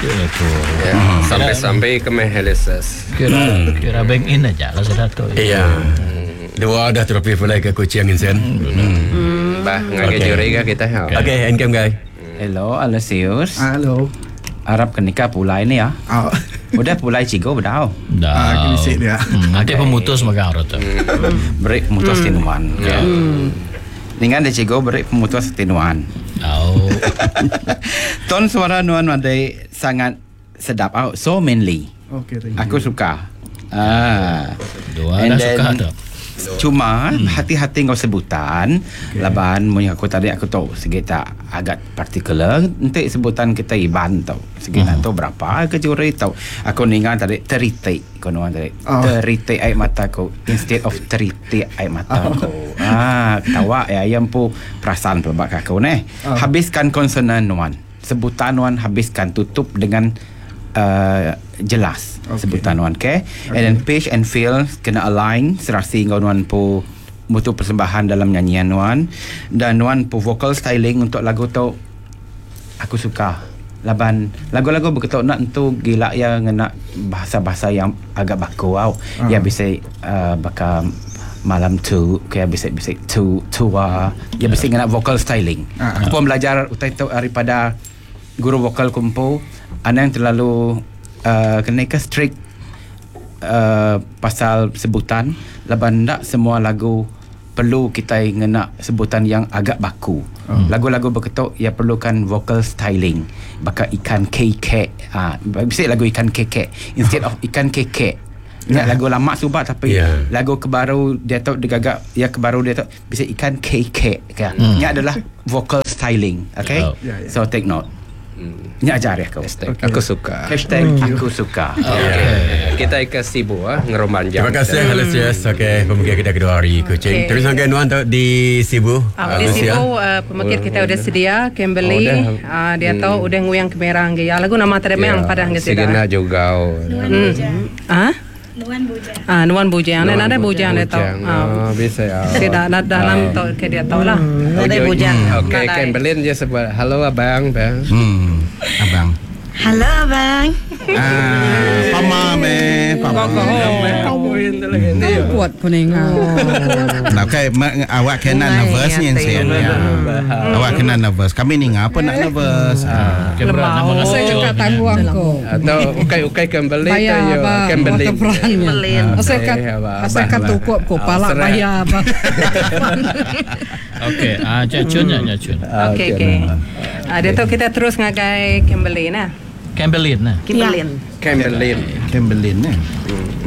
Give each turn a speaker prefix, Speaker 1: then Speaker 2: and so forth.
Speaker 1: Sampai ke Mahalisas.
Speaker 2: Kira bank in aja lah sudah tu.
Speaker 3: Iya. Dua dah terpilih pula ke kucing insen.
Speaker 1: Bah, ngaji juriga kita.
Speaker 3: Okay, engkau guys.
Speaker 4: Hello, Alesius.
Speaker 5: Halo.
Speaker 4: Arab kenikah pulai ni ya. Udah pulai cigo bedau.
Speaker 2: Dah.
Speaker 5: Kinisik dia.
Speaker 2: Nanti pemutus magang rata.
Speaker 4: Beri pemutus tinuan. Dengan dia cigo beri pemutus tinuan.
Speaker 2: Oh.
Speaker 4: Ton suara nuan wadai sangat sedap. So manly.
Speaker 5: Okay,
Speaker 4: Aku suka.
Speaker 2: Dua
Speaker 4: And
Speaker 2: dah
Speaker 4: then,
Speaker 2: suka tu.
Speaker 4: Cuma hati-hati kau sebutan. Laban aku tadi aku tahu segi tak agak partikular. Nanti sebutan kita iban tahu. Segi nak tahu berapa kejuri tahu. Aku ningan tadi teritik kau nuan tadi. Teritik air mata aku instead of teritik air mata aku. Ketawa ya ayam pu perasaan pelbak aku neh. Habiskan konsonan nuan. Sebutan nuan habiskan tutup dengan jelas sebutan nuan and then pitch and feel kena align serasi nuan pu mutu persembahan dalam nyanyian nuan dan nuan pu vocal styling untuk lagu tu aku suka laban lagu-lagu begitu nak tu gila yang ngena bahasa-bahasa yang agak baku ya bisa bakal malam tu kayak bisik-bisik tua ya bisa ngena vocal styling aku pun belajar utai tu daripada guru vokal kumpu ana yang terlalu kena strict pasal sebutan laban tak semua lagu perlu kita ngena sebutan yang agak baku. Lagu-lagu begitu ia perlukan vocal styling bakal ikan keke bisa lagu ikan keke instead of ikan keke. Lagu lama subah tapi lagu kebaru dia tahu digagak ya kebaru dia tahu bisa ikan keke kan. Ini adalah vocal styling. Okay, so take note. Ini ajar ya kau.
Speaker 1: Aku suka.
Speaker 4: Hashtag aku suka.
Speaker 1: Kita ke Sibu ngeroman jam.
Speaker 3: Terima kasih Alesius. Okay, pemikir kita kedua hari kucing. Terus sampai nuan tu di Sibu.
Speaker 6: Di Sibu pemikir kita udah sedia Kimberly. Dia tahu udah nguyang kemerang ya. Lagu nama terima yang pada nggak
Speaker 1: Sigena juga.
Speaker 6: Nuan Bujang. Ada Bujang dia tahu.
Speaker 1: Bisa ya.
Speaker 6: Tidak dalam tahu ke dia tahu lah. Ada Bujang.
Speaker 1: Oke, Kimberly dia sebut halo abang.
Speaker 3: Abang.
Speaker 7: Halo abang.
Speaker 5: Pama me.
Speaker 6: Buat kuning.
Speaker 5: Okay, awak kena nervous ni Sen. Awak kena nervous. Kami ni ngapa nak nervous?
Speaker 6: Lemau. Saya cakap tangguang ko.
Speaker 1: Atau ukai Kimberly tu
Speaker 6: Kimberly. Saya kata tukuk ko pala bayar abang.
Speaker 2: Okey, Cun.
Speaker 6: Okey. Dia tahu kita terus ngagai Kimberly nah.
Speaker 2: Kimberly nah.
Speaker 1: Kimberly.
Speaker 5: Kimberly ni.